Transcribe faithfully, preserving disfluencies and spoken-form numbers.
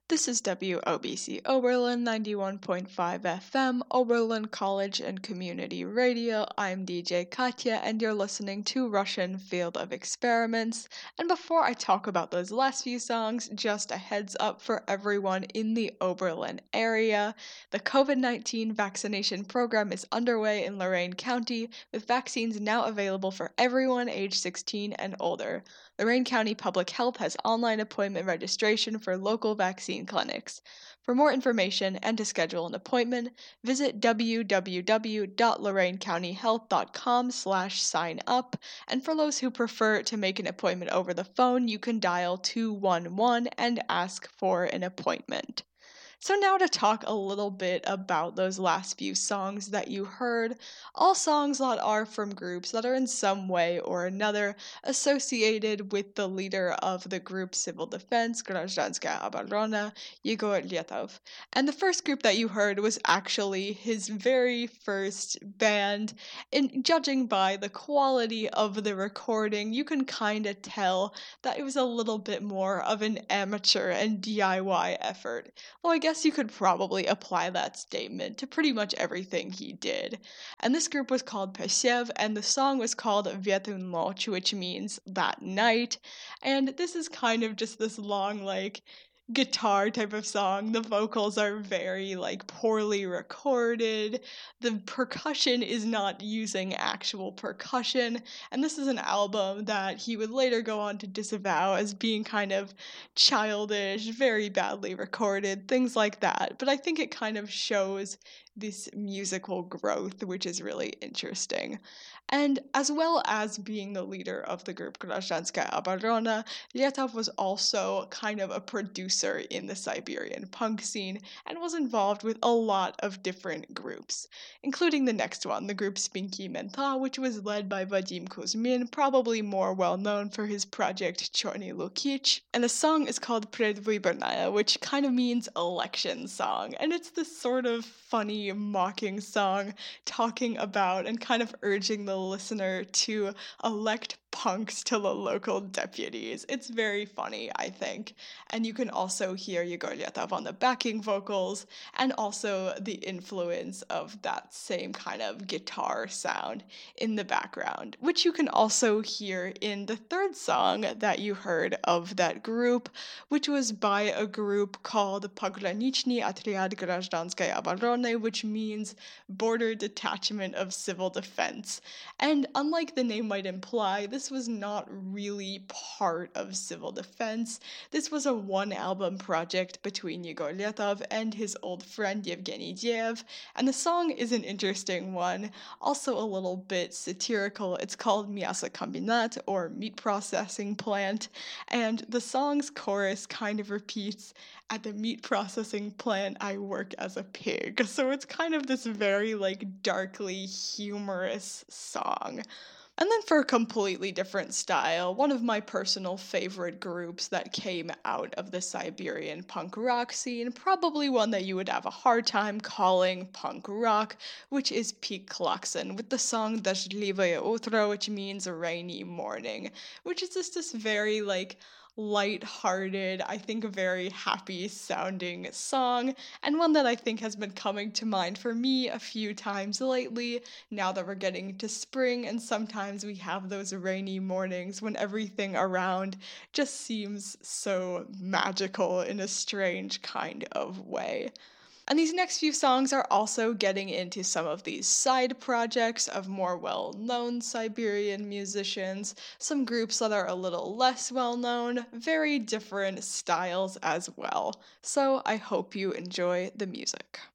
This is W O B C Oberlin ninety-one point five F M, Oberlin College and Community Radio. I'm D J Katya, and you're listening to Russian Field of Experiments. And before I talk about those last few songs, just a heads up for everyone in the Oberlin area. The COVID nineteen vaccination program is underway in Lorain County, with vaccines now available for everyone age sixteen and older. Lorain County Public Health has online appointment registration for local vaccine clinics. For more information and to schedule an appointment, visit w w w dot lorain county health dot com slash sign up. And for those who prefer to make an appointment over the phone, you can dial two one one and ask for an appointment. So now to talk a little bit about those last few songs that you heard, all songs that are from groups that are in some way or another associated with the leader of the group Civil Defense, Grazdanskaya Obrona, Yegor Letov. And the first group that you heard was actually his very first band. In judging by the quality of the recording, you can kind of tell that it was a little bit more of an amateur and D I Y effort. Well, I guess you could probably apply that statement to pretty much everything he did. And this group was called Peshev, and the song was called Vietu Noch, which means that night. And this is kind of just this long, like, guitar type of song. The vocals are very like poorly recorded. The percussion is not using actual percussion, and this is an album that he would later go on to disavow as being kind of childish, very badly recorded, things like that. But I think it kind of shows this musical growth, which is really interesting. And as well as being the leader of the group Grazdanskaya Obrona, Letov was also kind of a producer in the Siberian punk scene and was involved with a lot of different groups, including the next one, the group Spinky Menta, which was led by Vadim Kuzmin, probably more well known for his project Chorny Lukich. And the song is called Predvybornaya, which kind of means election song, and it's this sort of funny, mocking song talking about and kind of urging the listener to elect punks to the local deputies. It's very funny, I think. And you can also hear Yegor Letov on the backing vocals and also the influence of that same kind of guitar sound in the background, which you can also hear in the third song that you heard of that group, which was by a group called Pogranichny Otrяд Grazdanskaya Obrony, which means Border Detachment of Civil Defense. And unlike the name might imply, this was not really part of Civil Defense. This was a one-album project between Yegor Letov and his old friend Yevgeny Diev, and the song is an interesting one, also a little bit satirical. It's called Miasa Kombinat, or Meat Processing Plant, and the song's chorus kind of repeats, "At the meat processing plant, I work as a pig." So it's kind of this very, like, darkly humorous song. And then for a completely different style, one of my personal favorite groups that came out of the Siberian punk rock scene, probably one that you would have a hard time calling punk rock, which is Pik Klakson, with the song Dazhlivoye Utro, which means rainy morning, which is just this very, like, light-hearted, I think very happy sounding song, and one that I think has been coming to mind for me a few times lately, now that we're getting to spring, and sometimes we have those rainy mornings when everything around just seems so magical in a strange kind of way. And these next few songs are also getting into some of these side projects of more well-known Siberian musicians, some groups that are a little less well-known, very different styles as well. So I hope you enjoy the music.